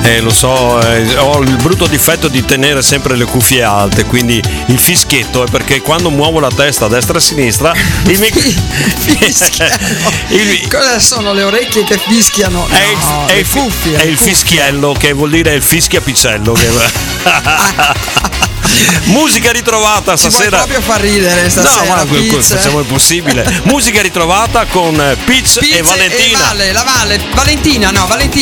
Lo so, ho il brutto difetto di tenere sempre le cuffie alte, quindi il fischietto è perché quando muovo la testa a destra e a sinistra cosa sono le orecchie che fischiano? È il fischiello, che vuol dire il fischiapicello. Musica ritrovata stasera. Ci vuoi proprio far ridere stasera? No, facciamo il possibile. Musica ritrovata con Peach e Valentina. Valentina